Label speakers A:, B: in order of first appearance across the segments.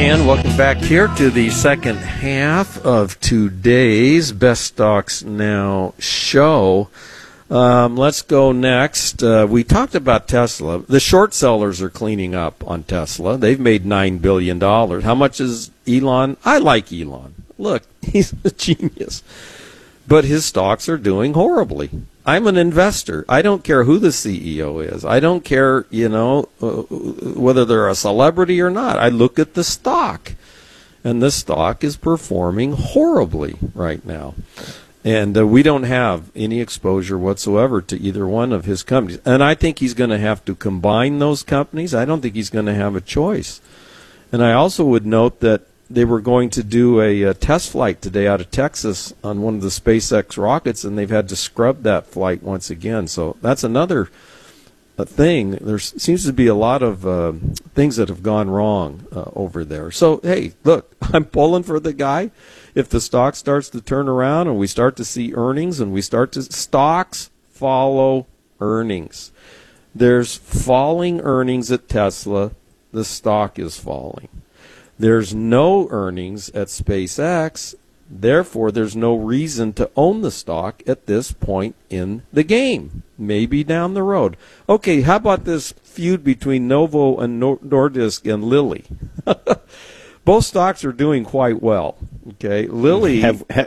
A: again. Welcome back here to the second half of today's Best Stocks Now show. Let's go next. We talked about Tesla. The short sellers are cleaning up on Tesla. They've made $9 billion. How much is Elon? I like Elon. Look, he's a genius. But his stocks are doing horribly. I'm an investor. I don't care who the CEO is. I don't care, whether they're a celebrity or not. I look at the stock, and the stock is performing horribly right now. And we don't have any exposure whatsoever to either one of his companies. And I think he's going to have to combine those companies. I don't think he's going to have a choice. And I also would note that they were going to do a test flight today out of Texas on one of the SpaceX rockets, and they've had to scrub that flight once again. So that's another thing. There seems to be a lot of things that have gone wrong over there. So, hey, look, I'm pulling for the guy. If the stock starts to turn around and we start to see earnings and stocks follow earnings. There's falling earnings at Tesla. The stock is falling. There's no earnings at SpaceX, therefore there's no reason to own the stock at this point in the game. Maybe down the road. Okay, how about this feud between Novo and Nordisk and Lilly? Both stocks are doing quite well. Okay, Lilly.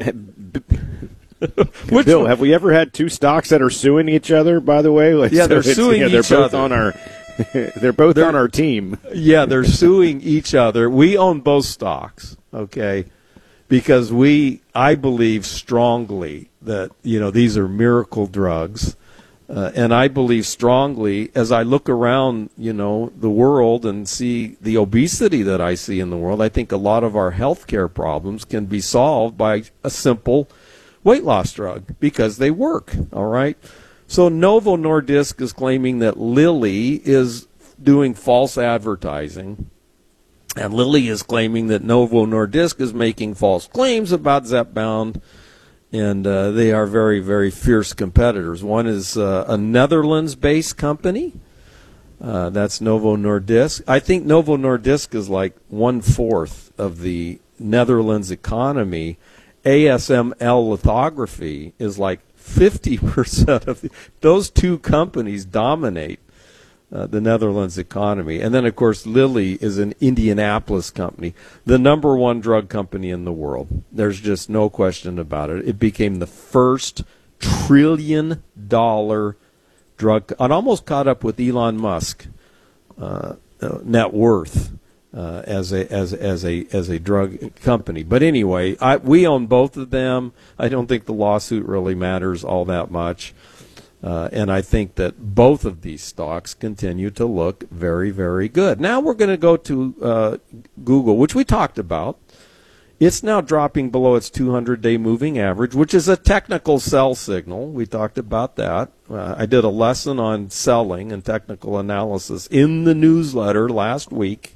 B: Bill, have we ever had two stocks that are suing each other? By the way,
A: they're suing each other.
B: They're both on our team.
A: Yeah, they're suing each other. We own both stocks, okay, because I believe strongly that, these are miracle drugs. And I believe strongly, as I look around, the world and see the obesity that I see in the world, I think a lot of our healthcare problems can be solved by a simple weight loss drug because they work, all right? So Novo Nordisk is claiming that Lilly is doing false advertising, and Lilly is claiming that Novo Nordisk is making false claims about Zepbound, and they are very, very fierce competitors. One is a Netherlands-based company. That's Novo Nordisk. I think Novo Nordisk is like 1/4 of the Netherlands economy. ASML lithography is like 50% of those two companies dominate the Netherlands economy. And then, of course, Lilly is an Indianapolis company, the number one drug company in the world. There's just no question about it. It became the first $1 trillion drug, and almost caught up with Elon Musk net worth as a drug company. But anyway, we own both of them. I don't think the lawsuit really matters all that much. And I think that both of these stocks continue to look very, very good. Now we're going to go to Google, which we talked about. It's now dropping below its 200-day moving average, which is a technical sell signal. We talked about that. I did a lesson on selling and technical analysis in the newsletter last week.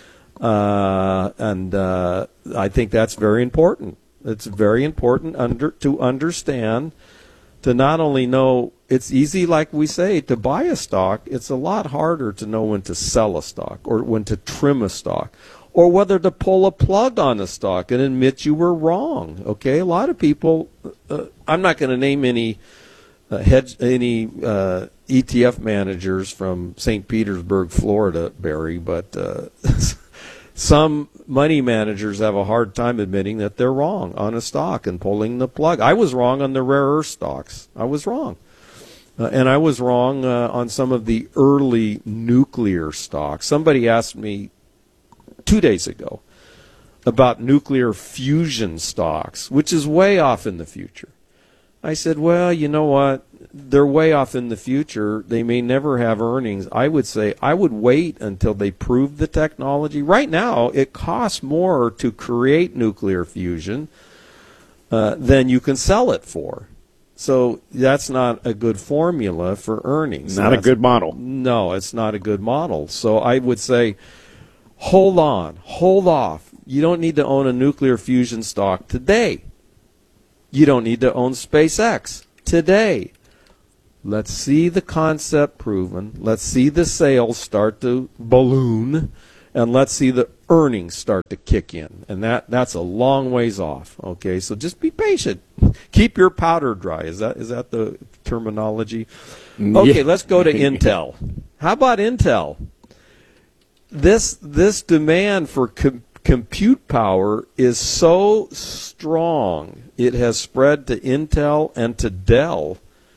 A: And I think that's very important. It's very important to understand, to not only know it's easy, like we say, to buy a stock. It's a lot harder to know when to sell a stock or when to trim a stock or whether to pull a plug on a stock and admit you were wrong. Okay, a lot of people, I'm not going to name any ETF managers from St. Petersburg, Florida, Barry, but some money managers have a hard time admitting that they're wrong on a stock and pulling the plug. I was wrong on the rare earth stocks. I was wrong. And I was wrong on some of the early nuclear stocks. Somebody asked me 2 days ago about nuclear fusion stocks, which is way off in the future. I said, well, you know what? They're way off in the future. They may never have earnings. I would say I would wait until they prove the technology. Right now, it costs more to create nuclear fusion than you can sell it for. So that's not a good formula for earnings.
B: Not a good model.
A: No, it's not a good model. So I would say hold on, hold off. You don't need to own a nuclear fusion stock today. You don't need to own SpaceX today. Let's see the concept proven. Let's see the sales start to balloon. and let's see the earnings start to kick in. And that's a long ways off. Okay, so just be patient. Keep your powder dry. Is that the terminology? Okay,
B: Yeah.
A: let's go to Intel. How about Intel? This demand for compute power is so strong, it has spread to Intel and to Dell.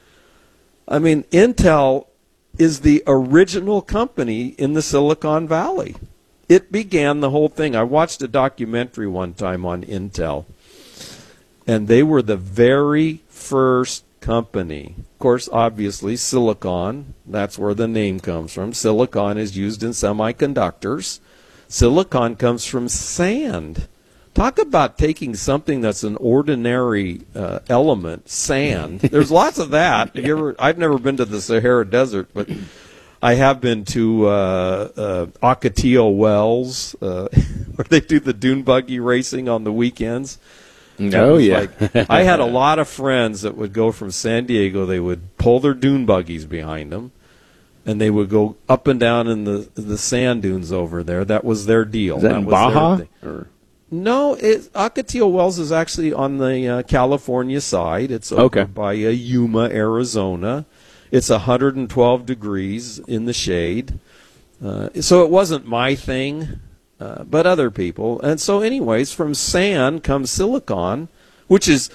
A: I mean, Intel is the original company in the Silicon Valley. It began the whole thing. I watched a documentary one time on Intel, and they were the very first company. Of course, obviously, silicon, that's where the name comes from. Silicon is used in semiconductors. Silicon comes from sand. Talk about taking something that's an ordinary element, sand. There's lots of that. I've never been to the Sahara Desert, but I have been to Ocotillo Wells, where they do the dune buggy racing on the weekends.
B: Oh, yeah.
A: I had a lot of friends that would go from San Diego. They would pull their dune buggies behind them, and they would go up and down in the sand dunes over there. That was their deal.
B: Is that in
A: was
B: Baja?
A: their thing. No, Ocotillo Wells is actually on the California side. It's over by Yuma, Arizona. It's 112 degrees in the shade. So it wasn't my thing, but other people. And so anyways, from sand comes silicon, which is,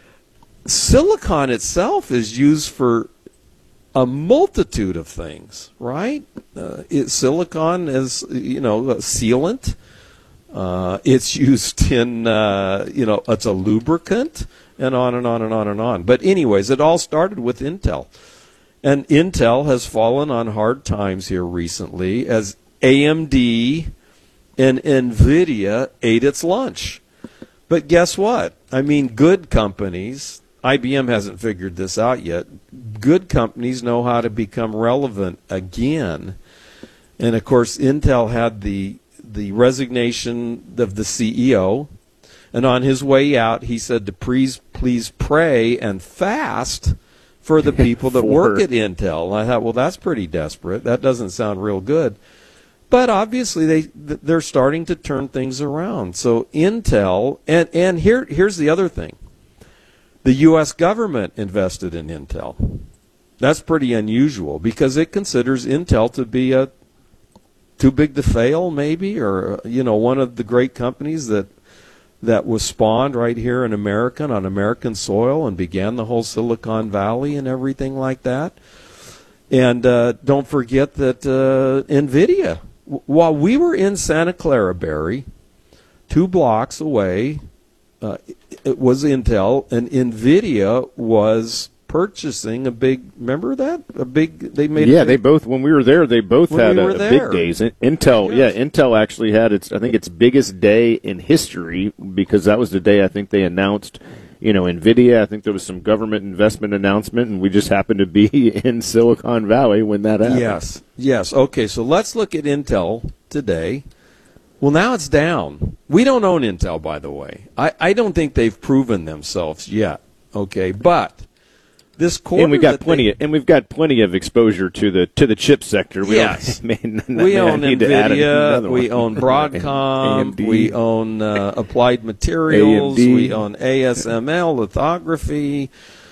A: silicon itself is used for a multitude of things, right? Silicon is, a sealant. It's used in, it's a lubricant, and on and on and on and on. But anyways, it all started with Intel. And Intel has fallen on hard times here recently as AMD and NVIDIA ate its lunch. But guess what? I mean, good companies, IBM hasn't figured this out yet, good companies know how to become relevant again. And, of course, Intel had the resignation of the CEO, and on his way out, he said to please pray and fast for the people that work at Intel. And I thought, well, that's pretty desperate. That doesn't sound real good. But obviously, they're starting to turn things around. So Intel, and here's the other thing: the U.S. government invested in Intel. That's pretty unusual because it considers Intel to be too big to fail, maybe, or one of the great companies that was spawned right here in America on American soil and began the whole Silicon Valley and everything like that. And don't forget that NVIDIA, while we were in Santa Clara, Barry, 2 blocks away, it was Intel, and NVIDIA was purchasing a big, remember that? They made
B: they both, when we were there, they both had big days. Intel,
A: yes.
B: Intel actually had its biggest day in history because that was the day I think they announced, NVIDIA. I think there was some government investment announcement, and we just happened to be in Silicon Valley when that happened.
A: Yes. Okay, so let's look at Intel today. Well, now it's down. We don't own Intel, by the way. I don't think they've proven themselves yet. Okay, but this quarter,
B: and we've got plenty of exposure to the chip sector.
A: We own NVIDIA, we own Broadcom,
B: AMD.
A: we own Applied Materials,
B: AMD.
A: we own ASML Lithography.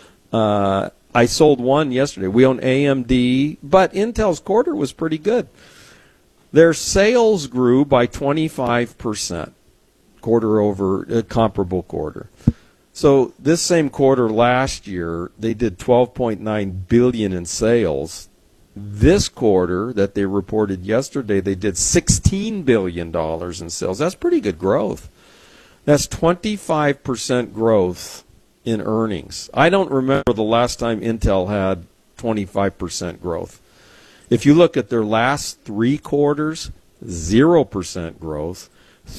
A: I sold one yesterday. We own AMD, but Intel's quarter was pretty good. Their sales grew by 25%, quarter over a comparable quarter. So this same quarter last year, they did $12.9 billion in sales. This quarter that they reported yesterday, they did $16 billion in sales. That's pretty good growth. That's 25% growth in earnings. I don't remember the last time Intel had 25% growth. If you look at their last 3 quarters, 0% growth,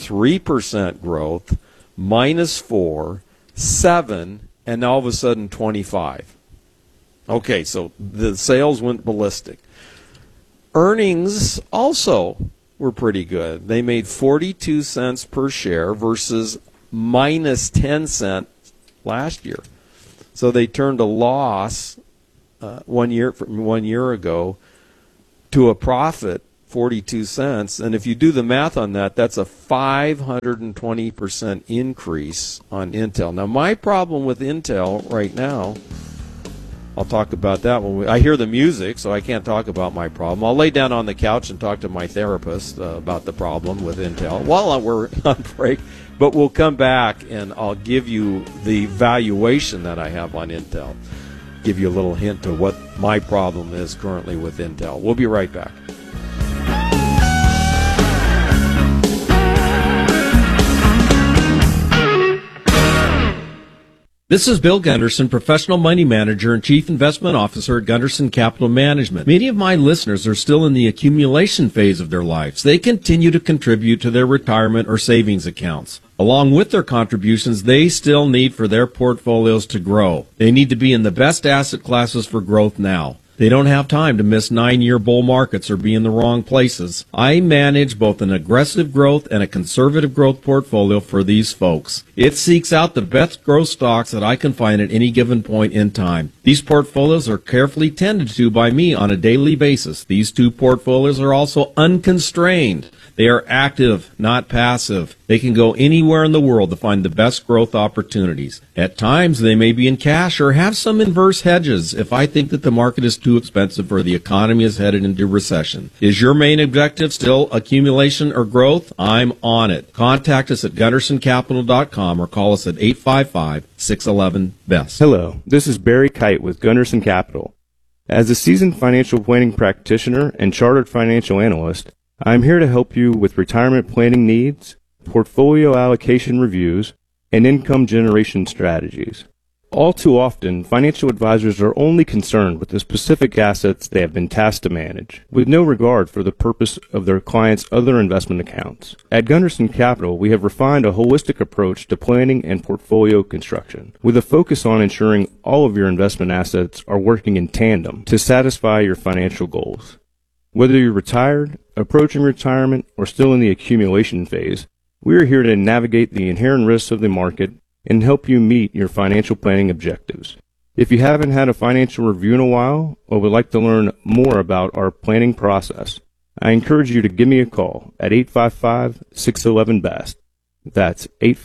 A: 3% growth, -4%, 7%, and all of a sudden 25%. Okay, so the sales went ballistic. Earnings also were pretty good. They made 42 cents per share versus minus 10 cents last year. So they turned a loss 1 year ago to a profit 42 cents. And if you do the math on that, that's a 520% increase on Intel. Now, my problem with Intel right now, I'll talk about that when I hear the music, so I can't talk about my problem. I'll lay down on the couch and talk to my therapist about the problem with Intel while we're on break. But we'll come back and I'll give you the valuation that I have on Intel. Give you a little hint to what my problem is currently with Intel. We'll be right back.
C: This is Bill Gunderson, professional money manager and chief investment officer at Gunderson Capital Management. Many of my listeners are still in the accumulation phase of their lives. They continue to contribute to their retirement or savings accounts. Along with their contributions, they still need for their portfolios to grow. They need to be in the best asset classes for growth now. They don't have time to miss 9-year bull markets or be in the wrong places. I manage both an aggressive growth and a conservative growth portfolio for these folks. It seeks out the best growth stocks that I can find at any given point in time. These portfolios are carefully tended to by me on a daily basis. These two portfolios are also unconstrained. They are active, not passive. They can go anywhere in the world to find the best growth opportunities. At times, they may be in cash or have some inverse hedges if I think that the market is too expensive or the economy is headed into recession. Is your main objective still accumulation or growth? I'm on it. Contact us at GundersonCapital.com or call us at 855-611-BEST.
D: Hello, this is Barry Kite with Gunderson Capital. As a seasoned financial planning practitioner and chartered financial analyst, I am here to help you with retirement planning needs, portfolio allocation reviews, and income generation strategies. All too often, financial advisors are only concerned with the specific assets they have been tasked to manage, with no regard for the purpose of their clients' other investment accounts. At Gunderson Capital, we have refined a holistic approach to planning and portfolio construction, with a focus on ensuring all of your investment assets are working in tandem to satisfy your financial goals. Whether you're retired, approaching retirement, or still in the accumulation phase, we are here to navigate the inherent risks of the market and help you meet your financial planning objectives. If you haven't had a financial review in a while or would like to learn more about our planning process, I encourage you to give me a call at 855-611-BEST. That's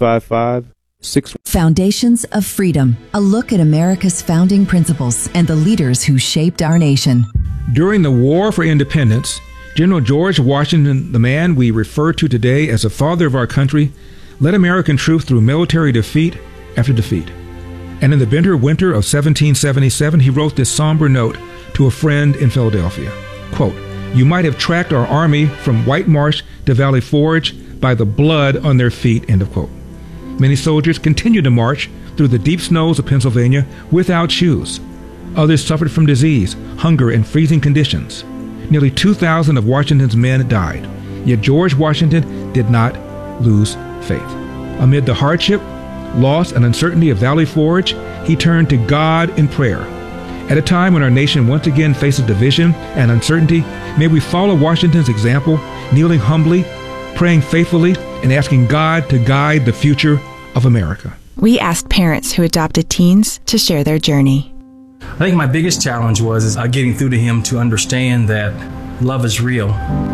D: 855-611.
E: Foundations of Freedom, a look at America's founding principles and the leaders who shaped our nation.
F: During the War for Independence, General George Washington, the man we refer to today as the father of our country, led American troops through military defeat after defeat. And in the bitter winter of 1777, he wrote this somber note to a friend in Philadelphia. Quote, "You might have tracked our army from White Marsh to Valley Forge by the blood on their feet," end of quote. Many soldiers continued to march through the deep snows of Pennsylvania without shoes. Others suffered from disease, hunger, and freezing conditions. Nearly 2,000 of Washington's men died. Yet George Washington did not lose faith. Amid the hardship, loss, and uncertainty of Valley Forge, he turned to God in prayer. At a time when our nation once again faces division and uncertainty, may we follow Washington's example, kneeling humbly, praying faithfully, and asking God to guide the future of America.
G: We asked parents who adopted teens to share their journey.
H: I think my biggest challenge was getting through to him to understand that love is real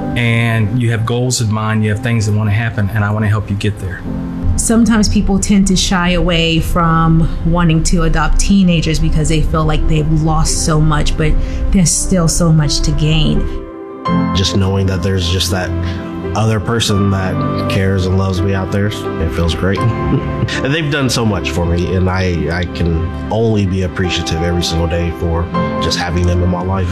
H: and you have goals in mind, you have things that want to happen, and I want to help you get there.
I: Sometimes people tend to shy away from wanting to adopt teenagers because they feel like they've lost so much, but there's still so much to gain.
J: Just knowing that there's just that other person that cares and loves me out there, it feels great. And they've done so much for me, and I can only be appreciative every single day for just having them in my life.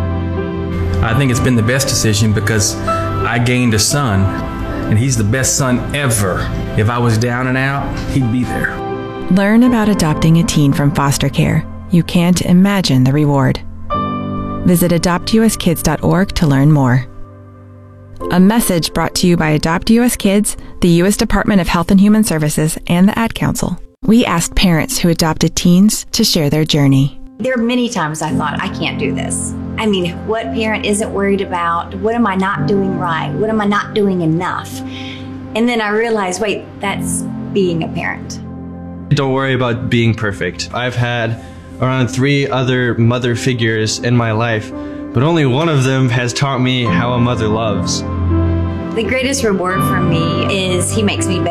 H: I think it's been the best decision because I gained a son, and he's the best son ever. If I was down and out, he'd be there.
G: Learn about adopting a teen from foster care. You can't imagine the reward. Visit adoptuskids.org to learn more. A message brought to you by Adopt U.S. Kids, the U.S. Department of Health and Human Services, and the Ad Council. We asked parents who adopted teens to share their journey.
K: There are many times I thought, I can't do this. I mean, what parent isn't worried about? What am I not doing right? What am I not doing enough? And then I realized, wait, that's being a parent.
L: Don't worry about being perfect. I've had around 3 other mother figures in my life, but only one of them has taught me how a mother loves.
K: The greatest reward for me is he makes me better.